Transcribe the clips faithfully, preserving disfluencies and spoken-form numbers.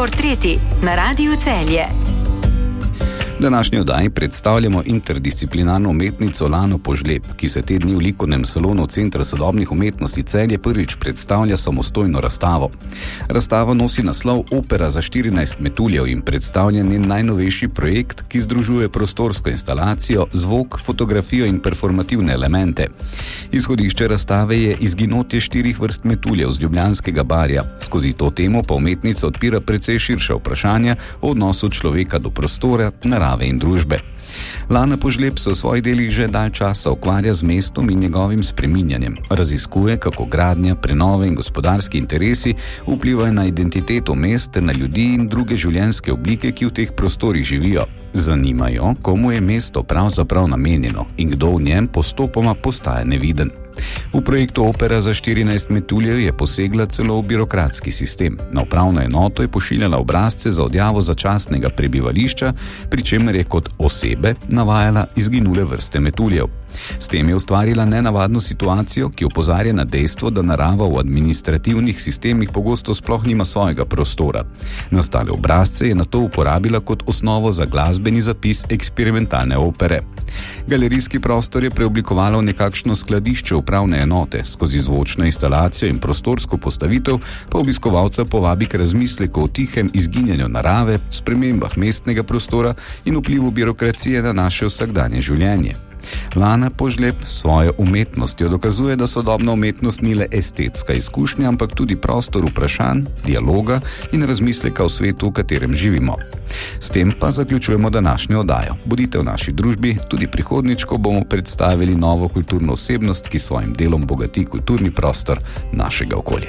portreti na Radiu Celje. V današnji oddaji predstavljamo interdisciplinarno umetnico Lano Požlep, ki se te dni v likovnem salonu Centra sodobnih umetnosti Celje prvič predstavlja samostojno razstavo. Razstava nosi naslov Opera za štirinajst metuljev in predstavlja njen najnovejši projekt, ki združuje prostorsko instalacijo, zvok, fotografijo in performativne elemente. Izhodišče razstave je izginotje štirih vrst metuljev z Ljubljanskega barja. Skozi to temo pa umetnica odpira precej širše vprašanja o odnosu človeka do prostora, narave in družbe. Lana Požlep se v svojih delih že dalj časa ukvarja z mestom in njegovim spreminjanjem. Raziskuje, kako gradnja, prenove in gospodarski interesi vplivajo na identiteto mest ter na ljudi in druge življenjske oblike, ki v teh prostorih živijo. Zanimajo, komu je mesto pravzaprav namenjeno in kdo v njem postopoma postaja neviden. V projektu Opera za štirinajst metuljev je posegla celo v birokratski sistem. Na upravno enoto je pošiljala obrazce za odjavo začasnega prebivališča, pri čemer je kot osebe navajala izginule vrste metuljev. S tem je ustvarila nenavadno situacijo, ki opozarja na dejstvo, da narava v administrativnih sistemih pogosto sploh nima svojega prostora. Nastale obrazce je nato uporabila kot osnovo za glasbeni zapis eksperimentalne opere. Galerijski prostor je preoblikovala v nekakšno skladišče upravne enote, skozi zvočno instalacijo in prostorsko postavitev pa obiskovalca povabi k razmisleku o tihem izginjanju narave, spremembah mestnega prostora in vplivu birokracije na naše vsakdanje življenje. Lana Požlep s svojo umetnostjo dokazuje, da sodobna umetnost ni le estetska izkušnja, ampak tudi prostor vprašanj, dialoga in razmisleka o svetu, v katerem živimo. S tem pa zaključujemo današnjo oddajo. Bodite v naši družbi tudi prihodnjič, ko bomo predstavili novo kulturno osebnost, ki svojim delom bogati kulturni prostor našega okolja.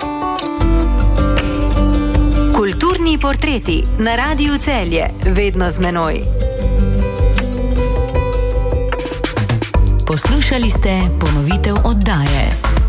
Kulturni portreti na Radiu Celje, vedno z menoj. Poslušali ste ponovitev oddaje.